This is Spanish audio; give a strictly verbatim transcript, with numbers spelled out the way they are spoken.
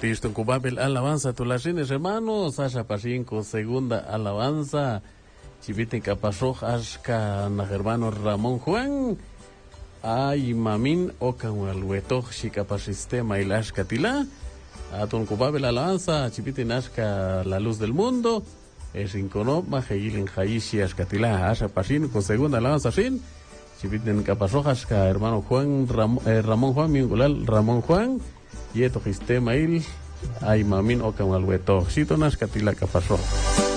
Listo, Cubabel, alabanza, tú las tienes, hermanos. Sasha Pachinko, segunda alabanza. Chiviten Capasoj, Ashka, hermano Ramón Juan. Ay, mamin, okan alwetoj, Shikapasistema y Ashka Tila. Aton Cubabel, alabanza. Chiviten Ashka, la luz del mundo. Es inconop, Mahayilin Haishi, Ashka Tila. Asha Pachinko, segunda alabanza, Shin. Chiviten Capasoj, Ashka, hermano Juan, Ram, eh, Ramón Juan, Mingulal, Ramón Juan. Yeto Histema il ay mamin okan alweto. Shito nas katila kapasho.